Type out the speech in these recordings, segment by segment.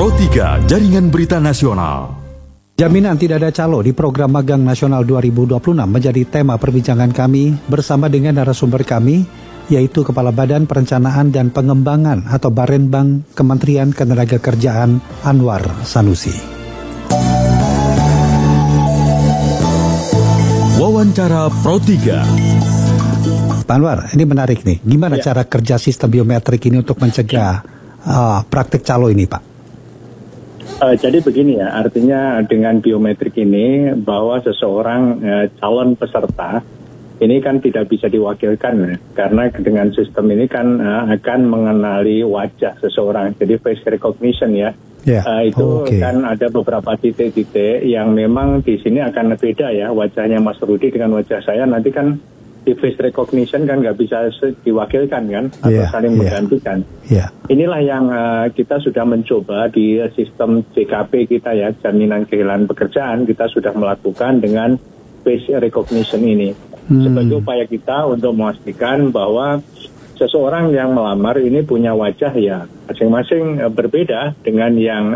Pro 3 Jaringan Berita Nasional. Jaminan tidak ada calo di program magang nasional 2026 menjadi tema perbincangan kami bersama dengan narasumber kami, yaitu Kepala Badan Perencanaan dan Pengembangan atau Barenbang Kementerian Ketenagakerjaan Anwar Sanusi. Wawancara Pro 3. Pak Anwar, ini menarik nih. Gimana cara kerja sistem biometrik ini untuk mencegah praktik calo ini, Pak? Jadi begini ya, artinya dengan biometrik ini bahwa seseorang calon peserta ini kan tidak bisa diwakilkan ya, karena dengan sistem ini kan akan mengenali wajah seseorang, jadi face recognition ya. Kan ada beberapa titik-titik yang memang di sini akan beda ya, wajahnya Mas Rudi dengan wajah saya nanti kan di face recognition kan nggak bisa diwakilkan kan, atau saling menggantikan. Inilah yang kita sudah mencoba di sistem JKP kita ya, jaminan kehilangan pekerjaan, kita sudah melakukan dengan face recognition ini. Sebagai upaya kita untuk memastikan bahwa seseorang yang melamar ini punya wajah ya masing-masing berbeda dengan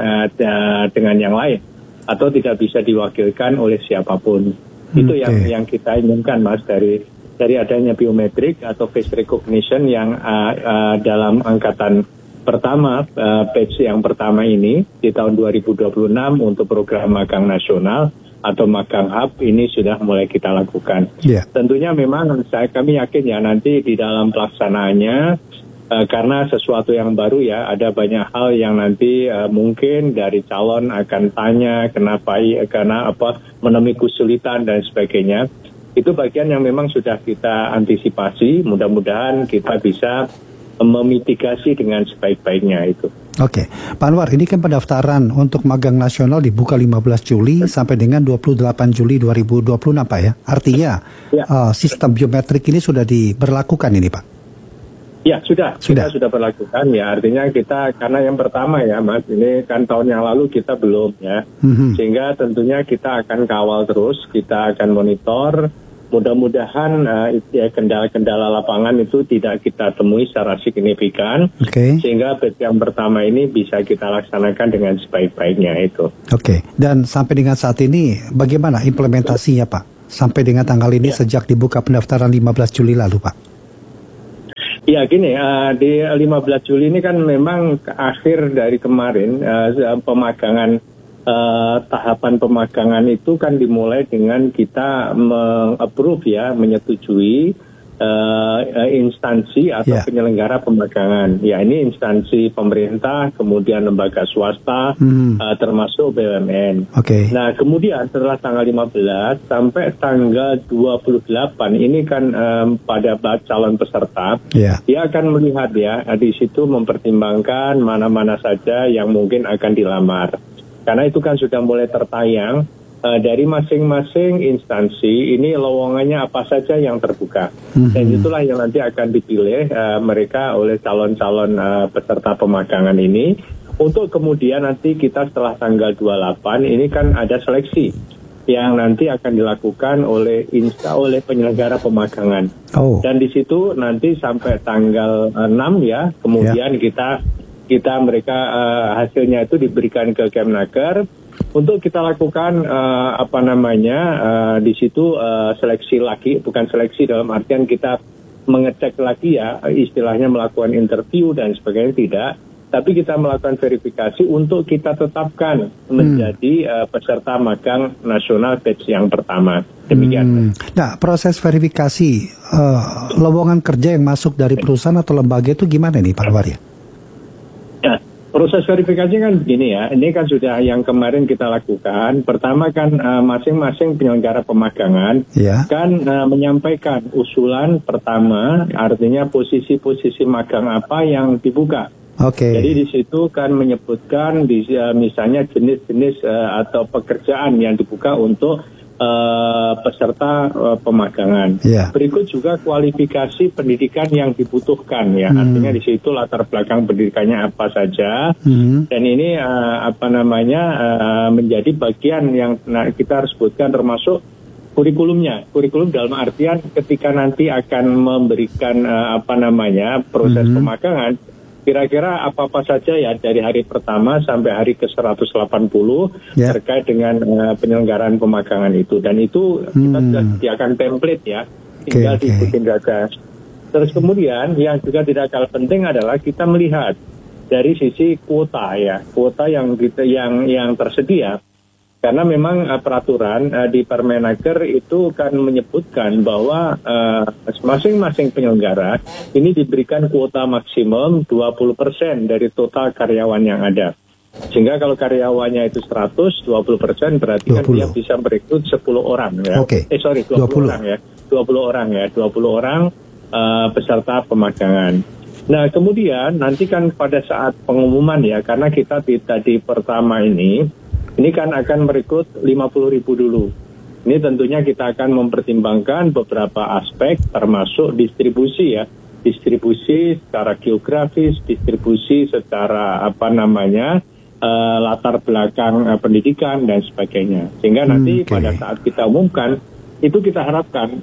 yang lain, atau tidak bisa diwakilkan oleh siapapun. Itu yang kita inginkan, Mas, dari adanya biometrik atau face recognition yang dalam angkatan pertama, batch yang pertama ini di tahun 2026 untuk program magang nasional atau magang hub ini sudah mulai kita lakukan. Tentunya memang kami yakin ya nanti di dalam pelaksanaannya karena sesuatu yang baru ya, ada banyak hal yang nanti mungkin dari calon akan tanya karena menemui kesulitan dan sebagainya. Itu bagian yang memang sudah kita antisipasi, mudah-mudahan kita bisa memitigasi dengan sebaik-baiknya itu. Oke, Pak Anwar, ini kan pendaftaran untuk magang nasional dibuka 15 Juli sampai dengan 28 Juli 2026 Pak ya? Artinya sistem biometrik ini sudah diberlakukan ini Pak? Ya, sudah berlakukan ya, artinya kita, karena yang pertama ya Mas, ini kan tahun yang lalu kita belum ya, sehingga tentunya kita akan kawal terus, kita akan monitor, mudah-mudahan kendala-kendala lapangan itu tidak kita temui secara signifikan, sehingga batch yang pertama ini bisa kita laksanakan dengan sebaik-baiknya itu. Dan sampai dengan saat ini bagaimana implementasinya Pak? Sampai dengan tanggal ini sejak dibuka pendaftaran 15 Juli lalu Pak? Ya gini, di 15 Juli ini kan memang akhir dari kemarin pemagangan, tahapan pemagangan itu kan dimulai dengan kita meng-approve ya, menyetujui instansi atau penyelenggara pemagangan. Ya ini instansi pemerintah, kemudian lembaga swasta, termasuk BUMN. Nah kemudian setelah tanggal 15 sampai tanggal 28 ini kan pada calon peserta, dia akan melihat ya, di situ mempertimbangkan mana-mana saja yang mungkin akan dilamar. Karena itu kan sudah mulai tertayang dari masing-masing instansi ini lowongannya apa saja yang terbuka. Dan itulah yang nanti akan dipilih mereka oleh calon-calon peserta pemagangan ini. Untuk kemudian nanti kita setelah tanggal 28 ini kan ada seleksi yang nanti akan dilakukan oleh penyelenggara pemagangan. Dan di situ nanti sampai tanggal 6 ya, kemudian mereka hasilnya itu diberikan ke Kemnaker untuk kita lakukan di situ seleksi lagi, bukan seleksi dalam artian kita mengecek lagi ya, istilahnya melakukan interview dan sebagainya, tidak, tapi kita melakukan verifikasi untuk kita tetapkan menjadi peserta magang nasional batch yang pertama. Demikian. Nah, proses verifikasi lowongan kerja yang masuk dari perusahaan atau lembaga itu gimana nih Pak Anwar ya? Proses verifikasi kan begini ya, ini kan sudah yang kemarin kita lakukan. Pertama kan masing-masing penyelenggara pemagangan kan menyampaikan usulan pertama, artinya posisi-posisi magang apa yang dibuka. Jadi di situ kan menyebutkan misalnya jenis-jenis atau pekerjaan yang dibuka untuk peserta pemagangan. Berikut juga kualifikasi pendidikan yang dibutuhkan ya. Artinya di situ latar belakang pendidikannya apa saja. Dan ini menjadi bagian yang kita harus sebutkan, termasuk kurikulumnya. Kurikulum dalam artian ketika nanti akan memberikan proses pemagangan, kira-kira apa-apa saja ya dari hari pertama sampai hari ke-180 terkait dengan penyelenggaraan pemagangan itu. Dan itu kita sudah sediakan template ya, tinggal diikutin saja. Terus kemudian yang juga tidak kalah penting adalah kita melihat dari sisi kuota ya, kuota yang tersedia. Karena memang peraturan di Permenaker itu kan menyebutkan bahwa masing-masing penyelenggara ini diberikan kuota maksimum 20% dari total karyawan yang ada. Sehingga kalau karyawannya itu 100, 20% berarti 20. Kan dia bisa merekrut 10 orang ya. 20 orang ya. 20 orang peserta pemagangan. Nah, kemudian nanti kan pada saat pengumuman ya, karena kita tadi pertama ini kan akan merekrut 50.000 dulu. Ini tentunya kita akan mempertimbangkan beberapa aspek termasuk distribusi ya. Distribusi secara geografis, distribusi secara latar belakang pendidikan dan sebagainya. Sehingga nanti pada saat kita umumkan itu kita harapkan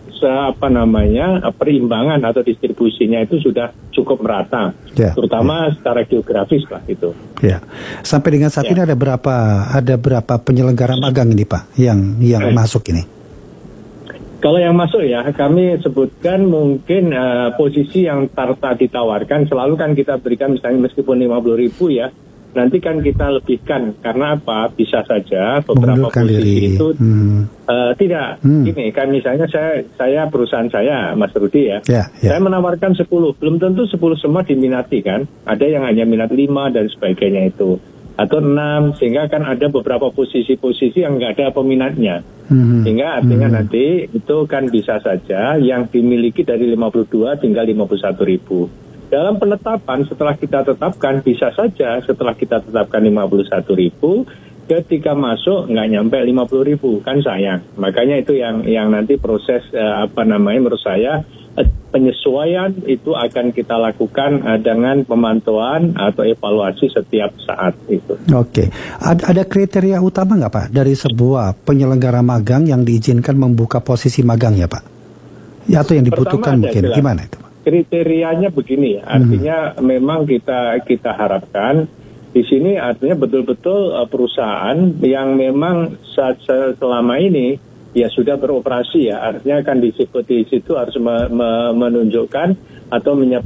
perimbangan atau distribusinya itu sudah cukup merata, terutama secara geografis lah itu. Ya, sampai dengan saat ini ada berapa penyelenggara magang ini Pak yang masuk ini? Kalau yang masuk ya, kami sebutkan mungkin posisi yang ditawarkan selalu kan kita berikan misalnya meskipun 50.000 ya. Nanti kan kita lebihkan karena apa? Bisa saja beberapa posisi itu tidak. Gini kan misalnya saya perusahaan saya Mas Rudi ya. Saya menawarkan 10, belum tentu 10 semua diminati kan. Ada yang hanya minat 5 dan sebagainya itu. Atau 6, sehingga kan ada beberapa posisi-posisi yang nggak ada peminatnya. Sehingga artinya nanti itu kan bisa saja yang dimiliki dari 52 tinggal 51.000. Dalam penetapan setelah kita tetapkan bisa saja setelah kita tetapkan 51.000 ketika masuk nggak nyampe 50.000 kan sayang. Makanya itu yang nanti proses menurut saya penyesuaian itu akan kita lakukan dengan pemantauan atau evaluasi setiap saat itu. Oke, ada kriteria utama nggak Pak dari sebuah penyelenggara magang yang diizinkan membuka posisi magang ya Pak? Ya, atau yang dibutuhkan mungkin jelas. Gimana itu Pak? Kriterianya begini ya, artinya memang kita harapkan di sini artinya betul-betul perusahaan yang memang selama ini ya sudah beroperasi ya, artinya kan disebut di situ harus menunjukkan atau